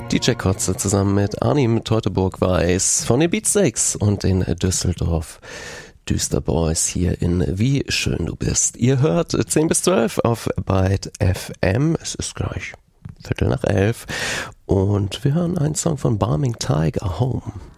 DJ Kotze zusammen mit Arnim Teutoburg-Weiß von den Beatsteaks und den Düsseldorf Düsterboys hier in Wie schön du bist. Ihr hört 10 bis 12 auf Byte FM. Es ist gleich 11:15 und wir hören einen Song von Barming Tiger, Home.